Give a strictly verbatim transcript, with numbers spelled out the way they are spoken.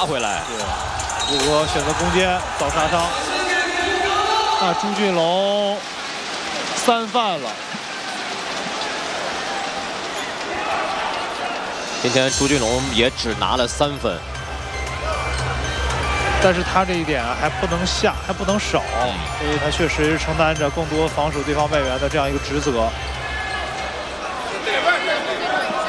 回来。 对，如果选择攻坚遭杀伤，那朱俊龙三犯了。 今天朱俊龙也只拿了三分。 但是他这一点还不能下，还不能少，所以他确实承担着更多防守对方外援的这样一个职责。